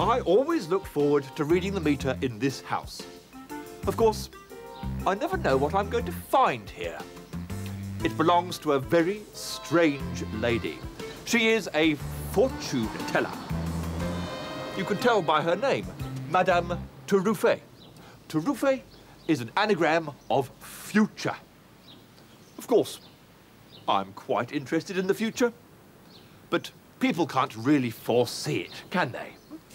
I always look forward to reading the meter in this house. Of course, I never know what I'm going to find here. It belongs to a very strange lady. She is a fortune teller. You can tell by her name, Madame Touroufet. Touroufet is an anagram of future. Of course, I'm quite interested in the future, but people can't really foresee it, can they?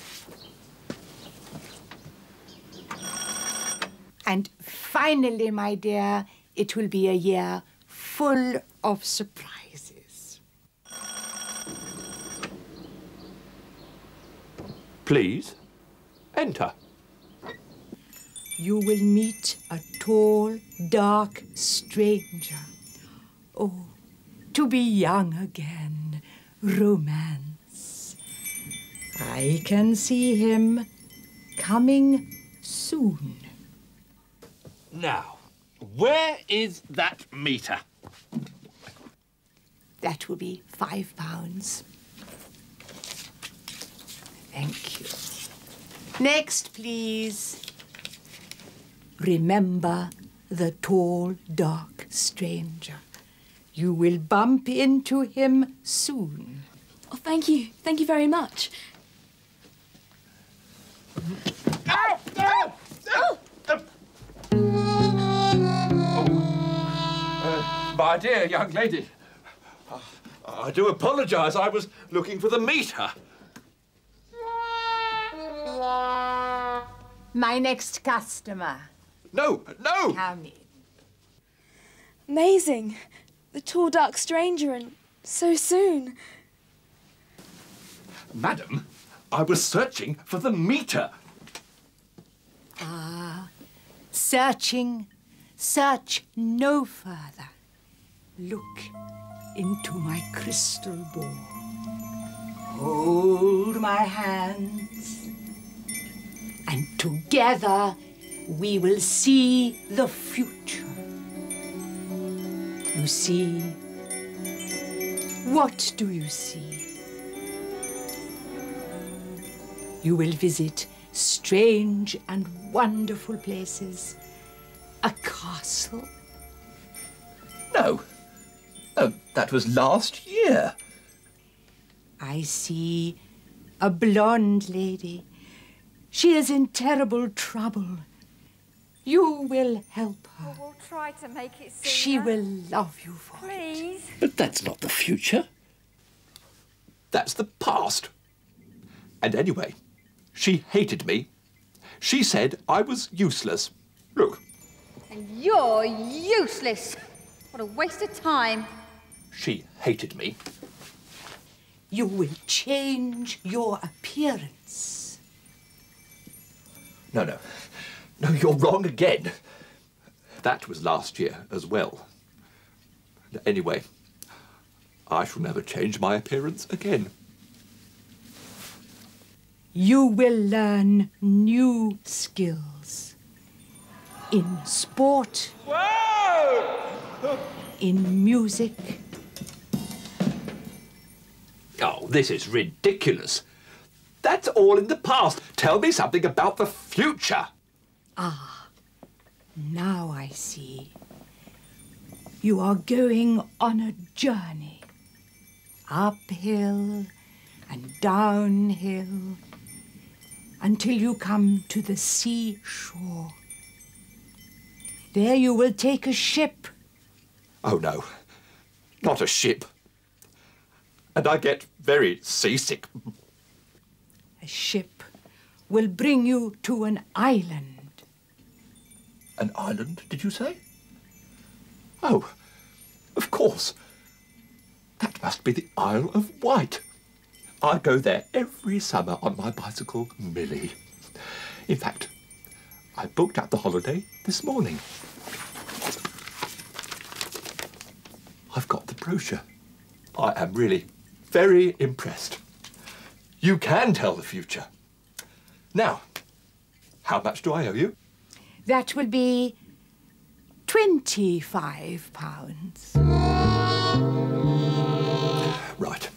And finally, my dear, it will be a year full of surprises. Please, enter. You will meet a tall, dark stranger. Oh, to be young again, romance. I can see him coming soon. Now, where is that meter? That will be £5. Thank you. Next, please. Remember the tall, dark stranger. You will bump into him soon. Oh, thank you. Thank you very much. My dear young lady, I do apologise. I was looking for the meter. My next customer. No, no! Come in. Amazing. The tall, dark stranger, and so soon. Madam, I was searching for the meter. Ah, searching. Search no further. Look into my crystal ball. Hold my hands. And together we will see the future. You see? What do you see? You will visit strange and wonderful places. A castle. No. Oh, that was last year. I see a blonde lady. She is in terrible trouble. You will help her. We'll try to make it sooner. She will love you for Please. it. But that's not the future. That's the past. And anyway, she hated me. She said I was useless. Look. And you're useless. What a waste of time. She hated me. You will change your appearance. No, you're wrong again. That was last year as well. Anyway, I shall never change my appearance again. You will learn new skills. In sport. Whoa! In music. Oh, this is ridiculous. That's all in the past. Tell me something about the future. Ah, now I see. You are going on a journey. Uphill and downhill until you come to the seashore. There you will take a ship. Oh, no. Not a ship. And I get very seasick. A ship will bring you to an island. An island, did you say? Oh, of course. That must be the Isle of Wight. I go there every summer on my bicycle, Millie. In fact, I booked out the holiday this morning. I've got the brochure. I am really very impressed. You can tell the future. Now, how much do I owe you? That will be £25. Right.